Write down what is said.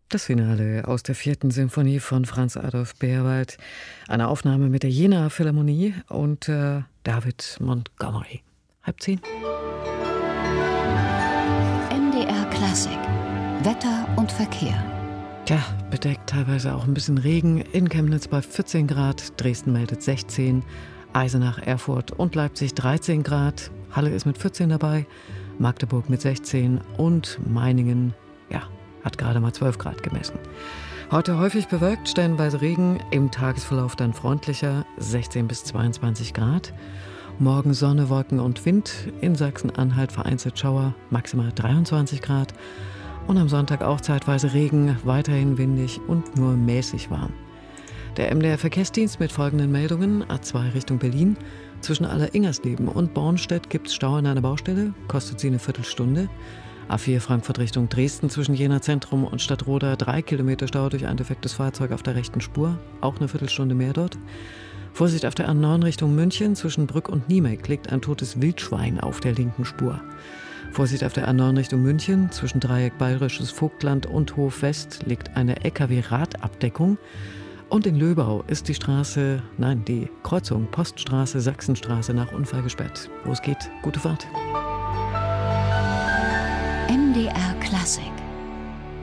Das Finale aus der 4. Symphonie von Franz Adolf Berwald. Eine Aufnahme mit der Jenaer Philharmonie und David Montgomery. 9:30. MDR Klassik. Wetter und Verkehr. Ja, bedeckt, teilweise auch ein bisschen Regen. In Chemnitz bei 14 Grad, Dresden meldet 16, Eisenach, Erfurt und Leipzig 13 Grad. Halle ist mit 14 dabei, Magdeburg mit 16 und Meiningen, ja, hat gerade mal 12 Grad gemessen. Heute häufig bewölkt, stellenweise Regen, im Tagesverlauf dann freundlicher, 16 bis 22 Grad. Morgen Sonne, Wolken und Wind, in Sachsen-Anhalt vereinzelt Schauer, maximal 23 Grad. Und am Sonntag auch zeitweise Regen, weiterhin windig und nur mäßig warm. Der MDR-Verkehrsdienst mit folgenden Meldungen: A2 Richtung Berlin. Zwischen Aller-Ingersleben und Bornstedt gibt es Stau an einer Baustelle, kostet sie eine Viertelstunde. A4 Frankfurt Richtung Dresden zwischen Jena Zentrum und Stadtroda 3 Kilometer Stau durch ein defektes Fahrzeug auf der rechten Spur, auch eine Viertelstunde mehr dort. Vorsicht auf der A9 Richtung München, zwischen Brück und Niemek liegt ein totes Wildschwein auf der linken Spur. Vorsicht auf der A9 Richtung München, zwischen Dreieck Bayerisches Vogtland und Hof West liegt eine LKW-Radabdeckung. Und in Löbau ist die Kreuzung Poststraße-Sachsenstraße nach Unfall gesperrt. Wo es geht, gute Fahrt. MDR Klassik.